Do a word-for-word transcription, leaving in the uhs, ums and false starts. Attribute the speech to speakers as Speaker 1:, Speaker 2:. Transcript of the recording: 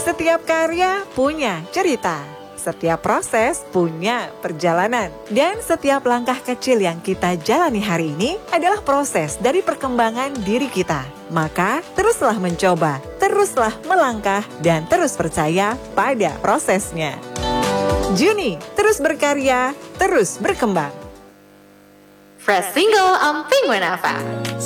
Speaker 1: Setiap karya punya cerita, setiap proses punya perjalanan, dan setiap langkah kecil yang kita jalani hari ini adalah proses dari perkembangan diri kita. Maka teruslah mencoba, teruslah melangkah, dan terus percaya pada prosesnya. Juni, terus berkarya, terus berkembang.
Speaker 2: Fresh single on Penguin F M.